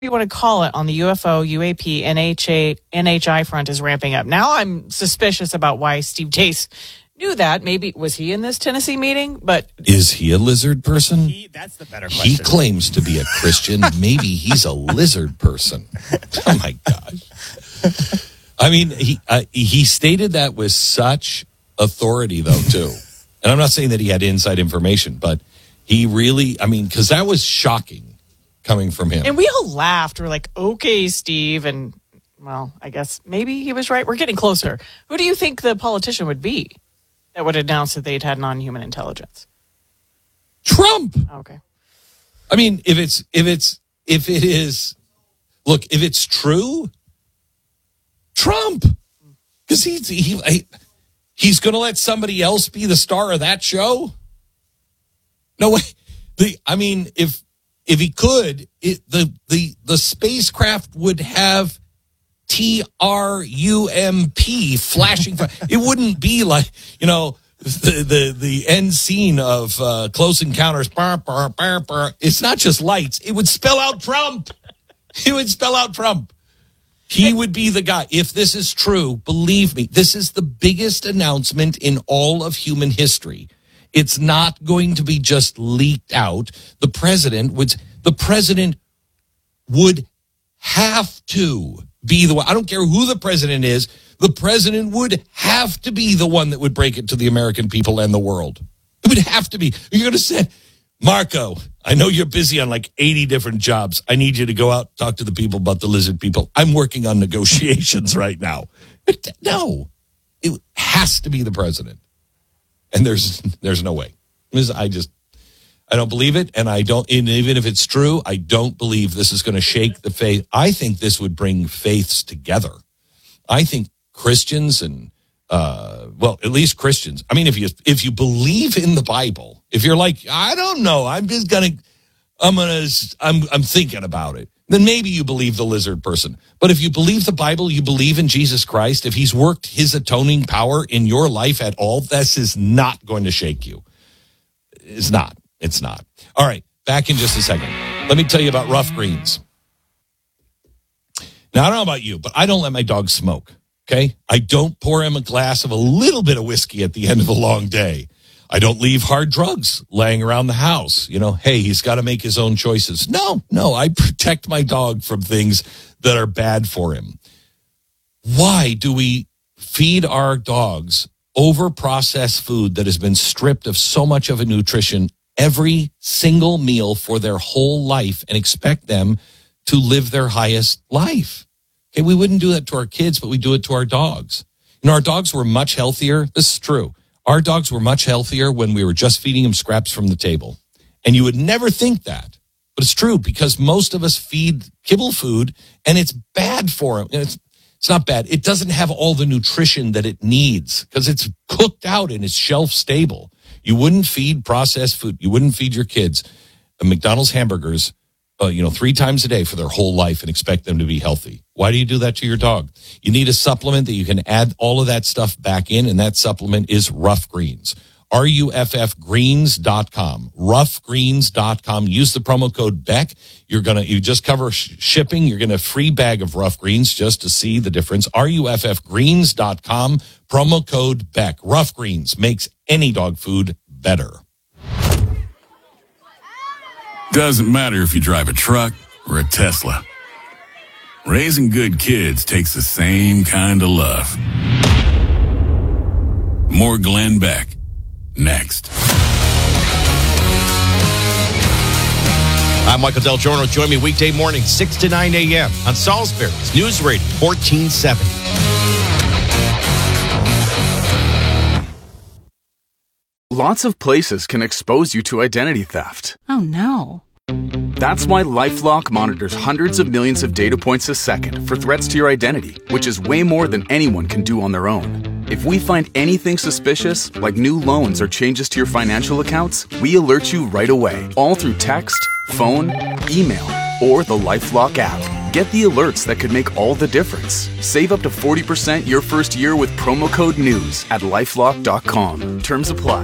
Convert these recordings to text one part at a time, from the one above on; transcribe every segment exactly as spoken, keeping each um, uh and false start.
you want to call it, on the U F O, U A P, N H A, N H I front is ramping up. Now I'm suspicious about why Steve Deace knew that. Maybe was he in this Tennessee meeting? But is he a lizard person? He, that's the better question. He claims to be a Christian. Maybe he's a lizard person. Oh my gosh! I mean, he uh, he stated that with such authority, though, too. And I'm not saying that he had inside information, but he really, I mean, because that was shocking coming from him. And we all laughed. We're like, okay, Steve. And, well, I guess maybe he was right. We're getting closer. Who do you think the politician would be that would announce that they'd had non-human intelligence? Trump. Okay. I mean, if it's, if it's, if it is, look, if it's true, Trump. Because he's, he, he's going to let somebody else be the star of that show? No way. The, I mean, if, If he could, it, the, the the spacecraft would have T R U M P flashing. It wouldn't be like, you know, the the, the end scene of uh, Close Encounters. Bar, bar, bar, bar. It's not just lights. It would spell out Trump. It would spell out Trump. He would be the guy. If this is true, believe me, this is the biggest announcement in all of human history. It's not going to be just leaked out. The president would, the president would have to be the one. I don't care who the president is. The president would have to be the one that would break it to the American people and the world. It would have to be. You're going to say, Marco, I know you're busy on like eighty different jobs. I need you to go out and talk to the people about the lizard people. I'm working on negotiations right now. But no, it has to be the president. And there's there's no way. I just, I don't believe it. And I don't, and even if it's true, I don't believe this is going to shake the faith. I think this would bring faiths together. I think Christians and, uh, well, at least Christians. I mean, if you, if you believe in the Bible, if you're like, I don't know, I'm just going to, I'm going to, I'm, I'm thinking about it. Then maybe you believe the lizard person. But if you believe the Bible, you believe in Jesus Christ, if he's worked his atoning power in your life at all, this is not going to shake you. It's not. It's not. All right, back in just a second. Let me tell you about Rough Greens. Now, I don't know about you, but I don't let my dog smoke, okay? I don't pour him a glass of a little bit of whiskey at the end of a long day. I don't leave hard drugs laying around the house. You know, hey, he's got to make his own choices. No, no, I protect my dog from things that are bad for him. Why do we feed our dogs over-processed food that has been stripped of so much of a nutrition every single meal for their whole life and expect them to live their highest life? Okay, we wouldn't do that to our kids, but we do it to our dogs. You know, our dogs were much healthier. This is true. Our dogs were much healthier when we were just feeding them scraps from the table. And you would never think that. But it's true because most of us feed kibble food and it's bad for them. And it's, it's not bad. It doesn't have all the nutrition that it needs because it's cooked out and it's shelf stable. You wouldn't feed processed food. You wouldn't feed your kids a McDonald's hamburgers, uh, you know, three times a day for their whole life and expect them to be healthy. Why do you do that to your dog? You need a supplement that you can add all of that stuff back in, and that supplement is Rough Greens. R U F F greens dot com. rough greens dot com. Use the promo code Beck. You're going to, you just cover sh- shipping. You're going to free bag of Rough Greens just to see the difference. R U F F greens dot com. Promo code Beck. Rough Greens makes any dog food better. Doesn't matter if you drive a truck or a Tesla. Raising good kids takes the same kind of love. More Glenn Beck. Next. I'm Michael Del Giorno. Join me weekday morning, six to nine a.m. on Salisbury's News Radio, fourteen seventy. Lots of places can expose you to identity theft. Oh, no. That's why LifeLock monitors hundreds of millions of data points a second for threats to your identity, which is way more than anyone can do on their own. If we find anything suspicious, like new loans or changes to your financial accounts, we alert you right away, all through text, phone, email, or the LifeLock app. Get the alerts that could make all the difference. Save up to forty percent your first year with promo code NEWS at lifelock dot com. Terms apply.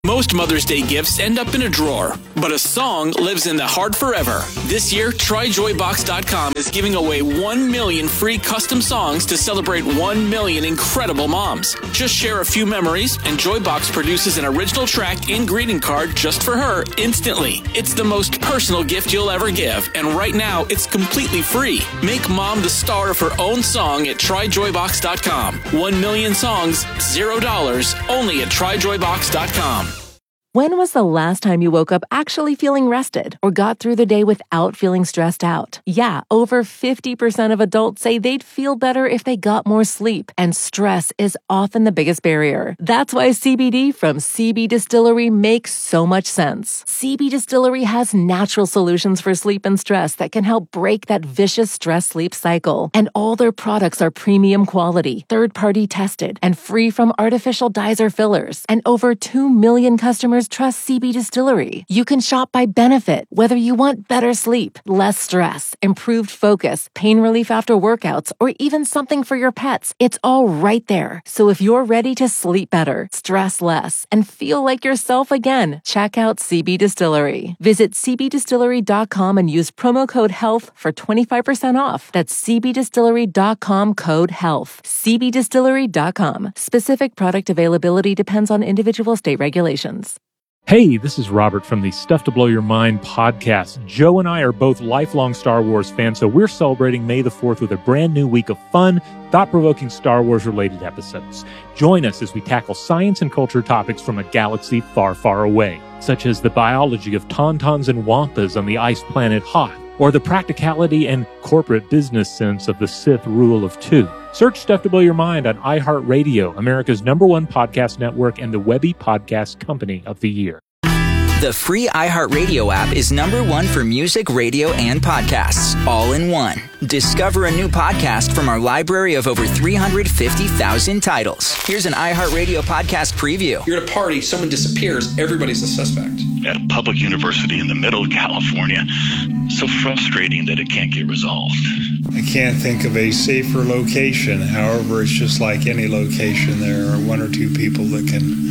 Most Mother's Day gifts end up in a drawer, but a song lives in the heart forever. This year, try joy box dot com is giving away one million free custom songs to celebrate one million incredible moms. Just share a few memories, and Joybox produces an original track and greeting card just for her instantly. It's the most personal gift you'll ever give, and right now, it's completely free. Make mom the star of her own song at try joy box dot com. One million songs, zero dollars, only at try joy box dot com. When was the last time you woke up actually feeling rested or got through the day without feeling stressed out? Yeah, over fifty percent of adults say they'd feel better if they got more sleep, and stress is often the biggest barrier. That's why C B D from C B Distillery makes so much sense. C B Distillery has natural solutions for sleep and stress that can help break that vicious stress-sleep cycle. And all their products are premium quality, third-party tested, and free from artificial dyes or fillers. And over two million customers trust C B Distillery. You can shop by benefit, whether you want better sleep, less stress, improved focus, pain relief after workouts, or even something for your pets. It's all right there. So if you're ready to sleep better, stress less, and feel like yourself again, check out C B Distillery. Visit c b distillery dot com and use promo code HEALTH for twenty-five percent off. That's c b distillery dot com code HEALTH. c b distillery dot com. Specific product availability depends on individual state regulations. Hey, this is Robert from the Stuff to Blow Your Mind podcast. Joe and I are both lifelong Star Wars fans, so we're celebrating May the fourth with a brand new week of fun, thought-provoking Star Wars-related episodes. Join us as we tackle science and culture topics from a galaxy far, far away, such as the biology of tauntauns and wampas on the ice planet Hoth, or the practicality and corporate business sense of the Sith rule of two. Search Stuff to Blow Your Mind on iHeartRadio, America's number one podcast network and the Webby Podcast Company of the Year. The free iHeartRadio app is number one for music, radio, and podcasts, all in one. Discover a new podcast from our library of over three hundred fifty thousand titles. Here's an iHeartRadio podcast preview. You're at a party, someone disappears, everybody's a suspect. At a public university in the middle of California. So frustrating that it can't get resolved. I can't think of a safer location. However, it's just like any location. There are one or two people that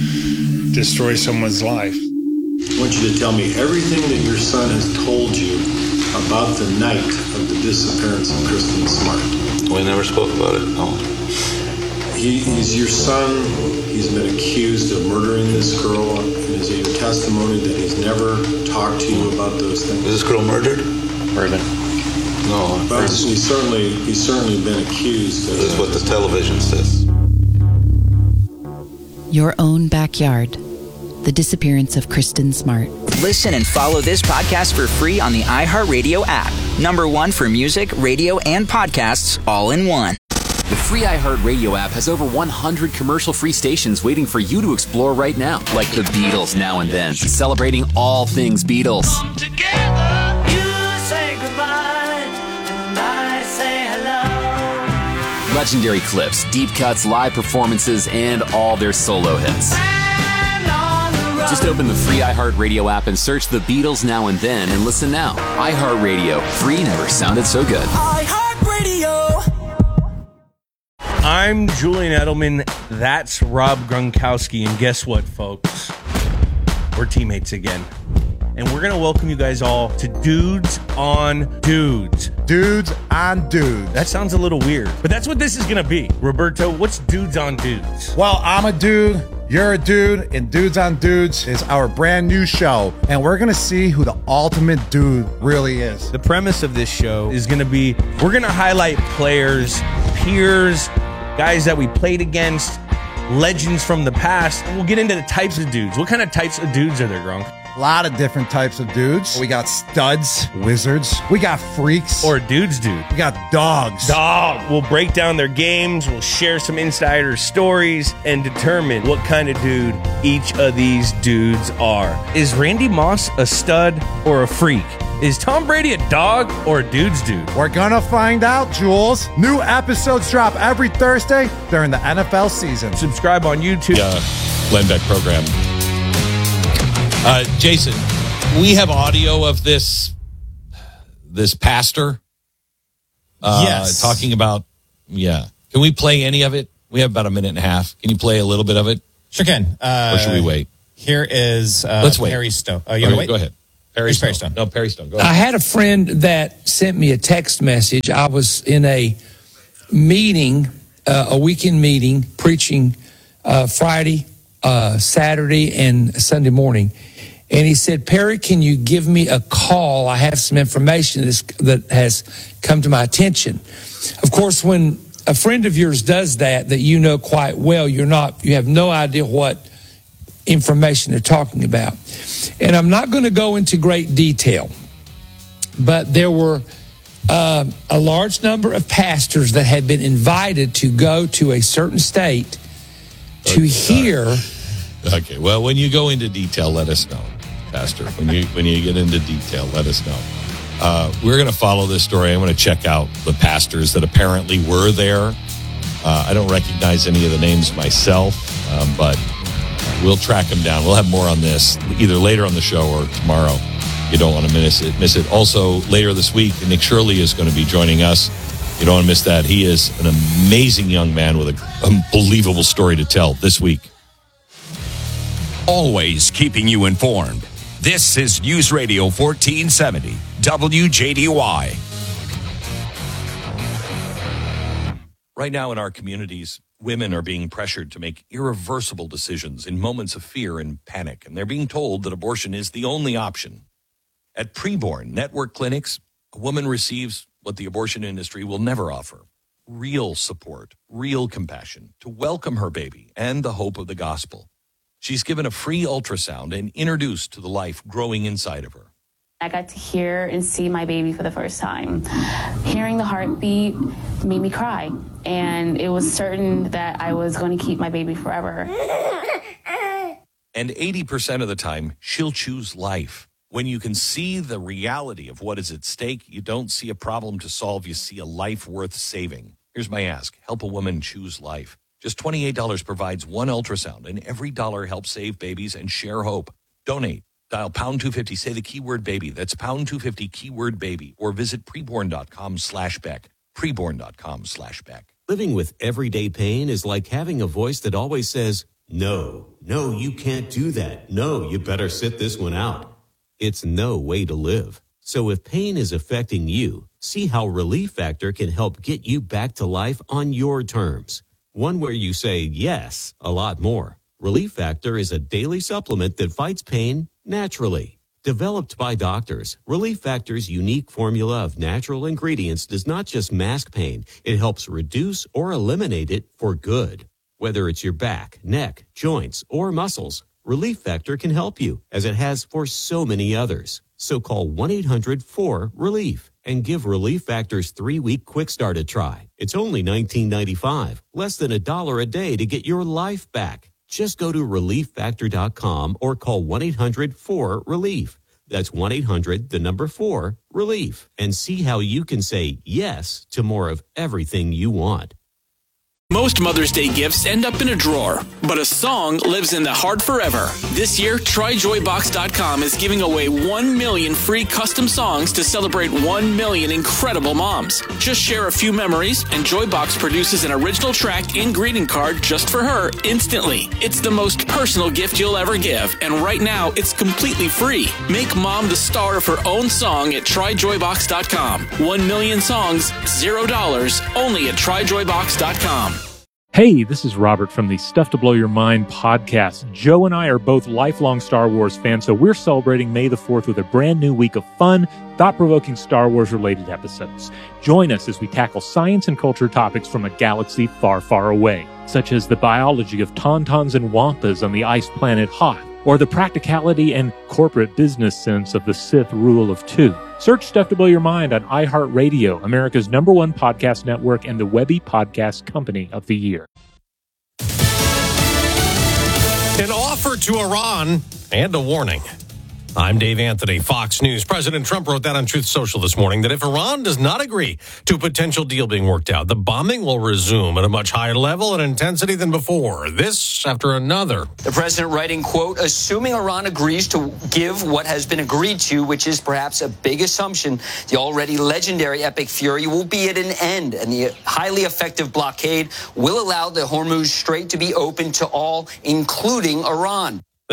can destroy someone's life. I want you to tell me everything that your son has told you about the night of the disappearance of Kristen Smart. We never spoke about it, no. He, he's your son. He's been accused of murdering this girl. Is it your testimony that he's never talked to you about those things? Is this girl murdered? Murdered. No. But he's certainly, he's certainly been accused. This is what the television says. Your own backyard. The disappearance of Kristen Smart. Listen and follow this podcast for free on the iHeartRadio app. Number one for music, radio, and podcasts, all in one. The free iHeartRadio app has over one hundred commercial-free stations waiting for you to explore right now. Like the Beatles Now and Then, celebrating all things Beatles. Come together, you say goodbye, and I say hello. Legendary clips, deep cuts, live performances, and all their solo hits. Just open the free iHeartRadio app and search The Beatles Now and Then and listen now. iHeartRadio. Free never sounded so good. iHeartRadio. I'm Julian Edelman. That's Rob Gronkowski. And guess what, folks? We're teammates again. And we're going to welcome you guys all to Dudes on Dudes. Dudes on Dudes. That sounds a little weird, but that's what this is going to be. Roberto, what's Dudes on Dudes? Well, I'm a dude. You're a dude, and Dudes on Dudes is our brand new show, and we're going to see who the ultimate dude really is. The premise of this show is going to be, we're going to highlight players, peers, guys that we played against, legends from the past, and we'll get into the types of dudes. What kind of types of dudes are there, Gronk? A lot of different types of dudes. We got studs, wizards. We got freaks. Or dudes dude. We got dogs. Dog. We'll break down their games. We'll share some insider stories and determine what kind of dude each of these dudes are. Is Randy Moss a stud or a freak? Is Tom Brady a dog or a dude's dude? We're gonna find out, Jules. New episodes drop every Thursday during the N F L season. Subscribe on YouTube. Uh, Glenn Beck program. Uh, Jason, we have audio of this this pastor uh, yes. talking about, yeah. Can we play any of it? We have about a minute and a half. Can you play a little bit of it? Sure can. Uh, or should we wait? Here is uh, Let's wait. Perry Stone. Oh, you Okay, know, wait? go ahead. Perry Here's Stone. Perry Stone. No, Perry Stone. Go ahead. I had a friend that sent me a text message. I was in a meeting, uh, a weekend meeting, preaching uh, Friday, uh, Saturday, and Sunday morning. And he said, Perry, can you give me a call? I have some information that's, that has come to my attention. Of course, when a friend of yours does that, that you know quite well, you're not, you have no idea what information they're talking about. And I'm not going to go into great detail, but there were uh, a large number of pastors that had been invited to go to a certain state to Okay. hear. Okay, well, when you go into detail, let us know, Pastor. When you when you get into detail, let us know. Uh, we're going to follow this story. I'm going to check out the pastors that apparently were there. Uh, I don't recognize any of the names myself, um, but we'll track them down. We'll have more on this either later on the show or tomorrow. You don't want to miss it. Miss it. Also, later this week, Nick Shirley is going to be joining us. You don't want to miss that. He is an amazing young man with an unbelievable story to tell this week. Always keeping you informed. This is News Radio fourteen seventy, W J D Y. Right now in our communities, women are being pressured to make irreversible decisions in moments of fear and panic, and they're being told that abortion is the only option. At Preborn Network Clinics, a woman receives what the abortion industry will never offer: real support, real compassion, to welcome her baby and the hope of the gospel. She's given a free ultrasound and introduced to the life growing inside of her. I got to hear and see my baby for the first time. Hearing the heartbeat made me cry, and it was certain that I was going to keep my baby forever. And eighty percent of the time, she'll choose life. When you can see the reality of what is at stake, you don't see a problem to solve, you see a life worth saving. Here's my ask: help a woman choose life. Just twenty-eight dollars provides one ultrasound, and every dollar helps save babies and share hope. Donate. Dial pound two fifty, say the keyword baby. That's pound two fifty, keyword baby. Or visit preborn.com slash Beck. Preborn.com slash Beck. Living with everyday pain is like having a voice that always says, no, no, you can't do that. No, you better sit this one out. It's no way to live. So if pain is affecting you, see how Relief Factor can help get you back to life on your terms. One where you say yes a lot more. Relief Factor is a daily supplement that fights pain naturally. Developed by doctors, Relief Factor's unique formula of natural ingredients does not just mask pain, it helps reduce or eliminate it for good. Whether it's your back, neck, joints, or muscles, Relief Factor can help you, as it has for so many others. So call one eight hundred four relief and give Relief Factor's three-week quick start a try. It's only nineteen ninety-five, less than a dollar a day to get your life back. Just go to relief factor dot com or call one eight hundred four relief. That's one eight hundred, the number four, relief. And see how you can say yes to more of everything you want. Most Mother's Day gifts end up in a drawer, but a song lives in the heart forever. This year, try joy box dot com is giving away one million free custom songs to celebrate one million incredible moms. Just share a few memories, and Joybox produces an original track and greeting card just for her instantly. It's the most personal gift you'll ever give, and right now, it's completely free. Make mom the star of her own song at try joy box dot com. One million songs, zero dollars, only at try joy box dot com. Hey, this is Robert from the Stuff to Blow Your Mind podcast. Joe and I are both lifelong Star Wars fans, so we're celebrating May the fourth with a brand new week of fun, thought-provoking Star Wars-related episodes. Join us as we tackle science and culture topics from a galaxy far, far away, such as the biology of tauntauns and wampas on the ice planet Hoth, or the practicality and corporate business sense of the Sith rule of two. Search Stuff to Blow Your Mind on iHeartRadio, America's number one podcast network and the Webby Podcast Company of the Year. An offer to Iran and a warning. I'm Dave Anthony, Fox News. President Trump wrote that on Truth Social this morning, that if Iran does not agree to a potential deal being worked out, the bombing will resume at a much higher level and intensity than before. This after another. The president writing, quote, assuming Iran agrees to give what has been agreed to, which is perhaps a big assumption, the already legendary Epic Fury will be at an end, and the highly effective blockade will allow the Hormuz Strait to be open to all, including Iran.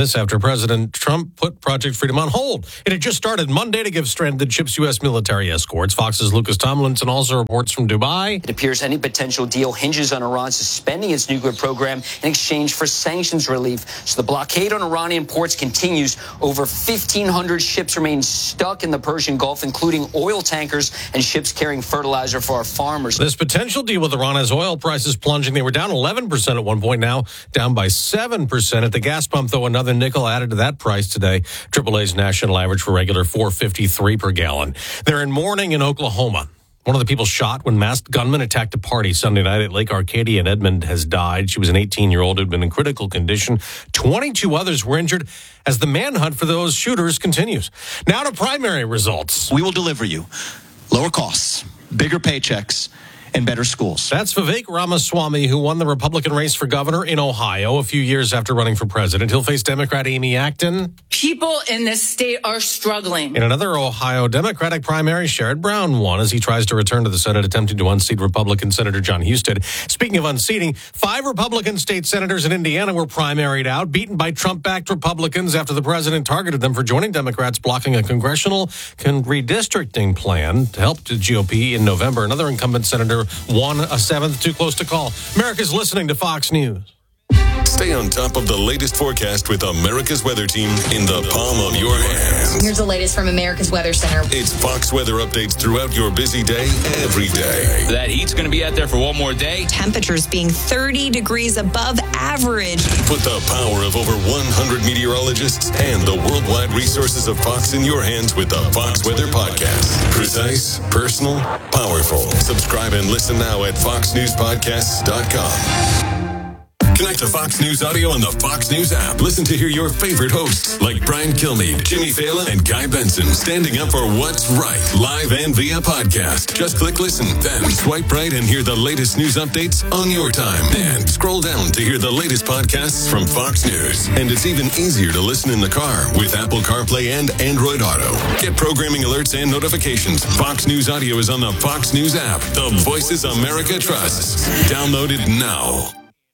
This after President Trump put Project Freedom on hold. It had just started Monday to give stranded ships U S military escorts. Fox's Lucas Tomlinson also reports from Dubai. It appears any potential deal hinges on Iran suspending its nuclear program in exchange for sanctions relief. So the blockade on Iranian ports continues. Over fifteen hundred ships remain stuck in the Persian Gulf, including oil tankers and ships carrying fertilizer for our farmers. This potential deal with Iran has oil prices plunging. They were down eleven percent at one point, now down by seven percent at the gas pump, though another nickel added to that price today. triple A's national average for regular four fifty-three per gallon. They're in mourning in Oklahoma. One of the people shot when masked gunmen attacked a party Sunday night at Lake Arcadia in Edmond has died. She was an eighteen-year-old who had been in critical condition. twenty-two others were injured as the manhunt for those shooters continues. Now to primary results. We will deliver you lower costs, bigger paychecks, and better schools. That's Vivek Ramaswamy, who won the Republican race for governor in Ohio a few years after running for president. He'll face Democrat Amy Acton. People in this state are struggling. In another Ohio Democratic primary, Sherrod Brown won as he tries to return to the Senate, attempting to unseat Republican Senator John Husted. Speaking of unseating, five Republican state senators in Indiana were primaried out, beaten by Trump-backed Republicans after the president targeted them for joining Democrats blocking a congressional con- redistricting plan to help the G O P in November. Another incumbent senator won a seventh, too close to call. America's listening to Fox News. Stay on top of the latest forecast with America's Weather Team in the palm of your hand. Here's the latest from America's Weather Center. It's Fox weather updates throughout your busy day, every day. That heat's going to be out there for one more day. Temperatures being thirty degrees above average. Put the power of over one hundred meteorologists and the worldwide resources of Fox in your hands with the Fox Weather Podcast. Precise, personal, powerful. Subscribe and listen now at fox news podcasts dot com. Connect to Fox News Audio on the Fox News app. Listen to hear your favorite hosts like Brian Kilmeade, Jimmy Fallon, and Guy Benson standing up for what's right, live and via podcast. Just click listen, then swipe right and hear the latest news updates on your time. And scroll down to hear the latest podcasts from Fox News. And it's even easier to listen in the car with Apple CarPlay and Android Auto. Get programming alerts and notifications. Fox News Audio is on the Fox News app. The voices America trusts. Download it now.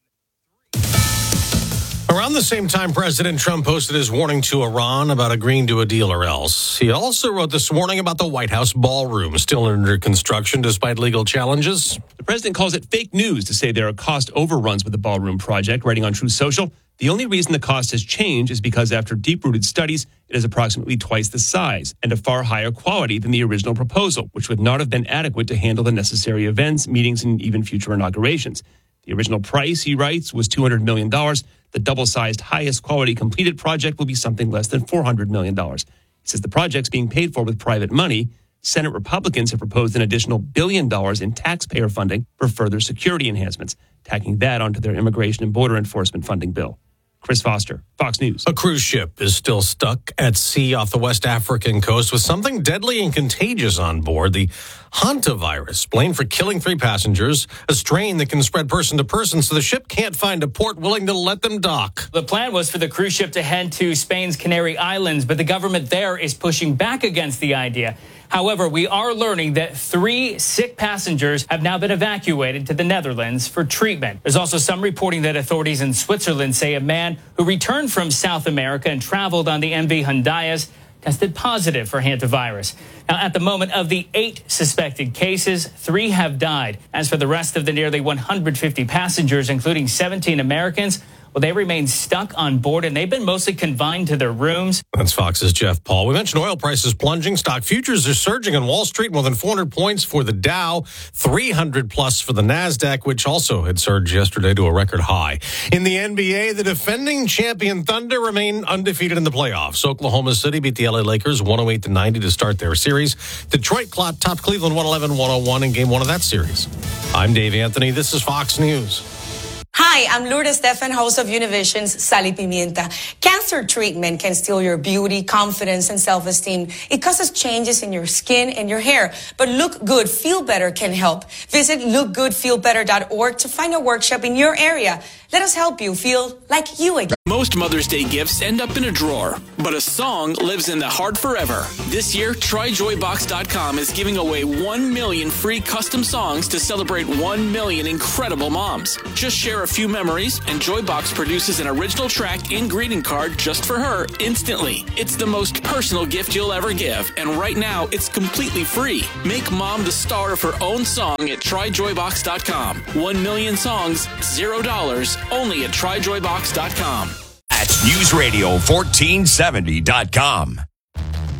Around the same time, President Trump posted his warning to Iran about agreeing to a deal or else. He also wrote this morning about the White House ballroom, still under construction despite legal challenges. The president calls it fake news to say there are cost overruns with the ballroom project, writing on Truth Social. The only reason the cost has changed is because after deep-rooted studies, it is approximately twice the size and of far higher quality than the original proposal, which would not have been adequate to handle the necessary events, meetings, and even future inaugurations. The original price, he writes, was two hundred million dollars. The double-sized, highest-quality completed project will be something less than four hundred million dollars. He says the project's being paid for with private money. Senate Republicans have proposed an additional billion dollars in taxpayer funding for further security enhancements, tacking that onto their immigration and border enforcement funding bill. Chris Foster, Fox News. A cruise ship is still stuck at sea off the West African coast with something deadly and contagious on board. The hantavirus, blamed for killing three passengers, a strain that can spread person to person, so the ship can't find a port willing to let them dock. The plan was for the cruise ship to head to Spain's Canary Islands, but the government there is pushing back against the idea. However, we are learning that three sick passengers have now been evacuated to the Netherlands for treatment. There's also some reporting that authorities in Switzerland say a man who returned from South America and traveled on the M V Hyundaius tested positive for hantavirus. Now, at the moment of the eight suspected cases, three have died. As for the rest of the nearly one hundred fifty passengers, including seventeen Americans, well, they remain stuck on board, and they've been mostly confined to their rooms. That's Fox's Jeff Paul. We mentioned oil prices plunging. Stock futures are surging on Wall Street, more than four hundred points for the Dow, three hundred plus for the NASDAQ, which also had surged yesterday to a record high. In the N B A, the defending champion Thunder remain undefeated in the playoffs. Oklahoma City beat the L A Lakers one oh eight to ninety to start their series. Detroit topped Cleveland one eleven to one oh one in game one of that series. I'm Dave Anthony. This is Fox News. Hi, I'm Lourdes Stefan, host of Univision's Sal y Pimienta. Cancer treatment can steal your beauty, confidence, and self-esteem. It causes changes in your skin and your hair. But Look Good, Feel Better can help. Visit look good feel better dot org to find a workshop in your area. Let us help you feel like you again. Most Mother's Day gifts end up in a drawer, but a song lives in the heart forever. This year, try joy box dot com is giving away one million free custom songs to celebrate one million incredible moms. Just share a few few memories, and Joybox produces an original track and greeting card just for her instantly. It's the most personal gift you'll ever give, and right now it's completely free. Make mom the star of her own song at try joy box dot com. One million songs, zero dollars, only at try joy box dot com. At news radio fourteen seventy dot com.